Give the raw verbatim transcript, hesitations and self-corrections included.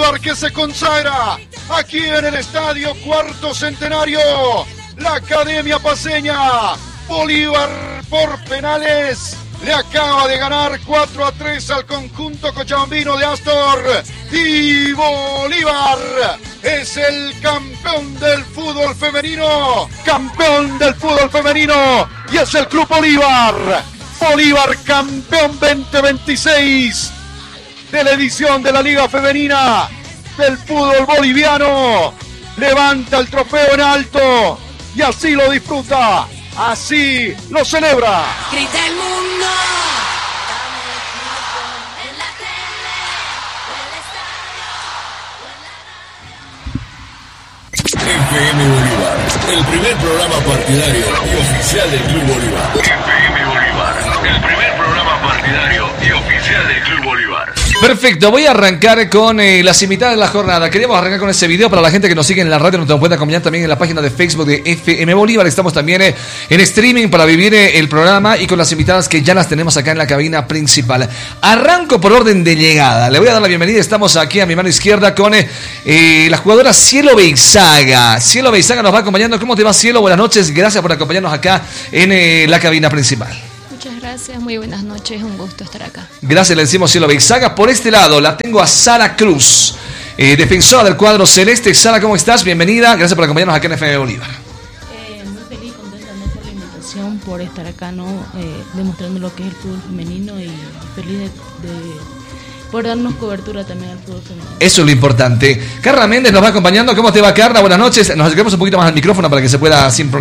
Bolívar que se consagra aquí en el Estadio Cuarto Centenario. La Academia Paceña, Bolívar por penales, le acaba de ganar cuatro a tres al conjunto cochabambino de Astor. Y Bolívar es el campeón del fútbol femenino. Campeón del fútbol femenino. Y es el Club Bolívar. Bolívar campeón veinte veintiséis de la edición de la Liga Femenina del fútbol boliviano. Levanta el trofeo en alto y así lo disfruta. Así lo celebra. Grita el mundo. F M Bolívar, el primer programa partidario y oficial del Club Bolívar. F M Bolívar, el primer programa partidario y oficial del Club Bolívar. Perfecto, voy a arrancar con eh, las invitadas de la jornada. Queríamos arrancar con ese video para la gente que nos sigue en la radio. Nos puede acompañar también en la página de Facebook de F M Bolívar. Estamos también eh, en streaming para vivir eh, el programa y con las invitadas que ya las tenemos acá en la cabina principal. Arranco por orden de llegada. Le voy a dar la bienvenida. Estamos aquí a mi mano izquierda con eh, eh, la jugadora Cielo Beizaga. Cielo Beizaga nos va acompañando. ¿Cómo te va, Cielo? Buenas noches. Gracias por acompañarnos acá en eh, la cabina principal. Muchas gracias, muy buenas noches, un gusto estar acá. Gracias, le decimos Cielo Beizaga. Por este lado la tengo a Sara Cruz, eh, defensora del cuadro celeste. Sara, ¿cómo estás? Bienvenida, gracias por acompañarnos acá en F M Bolívar. Eh, muy feliz, contenta ¿no? por la invitación, por estar acá, ¿no? eh, demostrando lo que es el fútbol femenino y feliz de, de por darnos cobertura también al fútbol femenino. Eso es lo importante. Carla Méndez nos va acompañando. ¿Cómo te va, Carla? Buenas noches. Nos acercamos un poquito más al micrófono para que se pueda sin problema.